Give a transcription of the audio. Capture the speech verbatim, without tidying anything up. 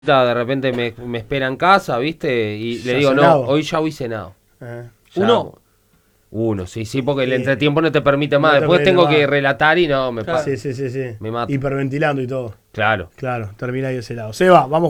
de repente me, me espera en casa, ¿viste? Y ¿Ya le digo, cenado? no, hoy ya voy cenado. Eh. Ya, ¿Uno? Uno, sí, sí, porque el Sí. entretiempo no te permite más. No te Después permite tengo más. que relatar y no, me Claro. pasa. Sí, sí, sí, sí. Me mato. Hiperventilando y todo. Claro. Claro, termina ahí ese lado. Seba, vamos.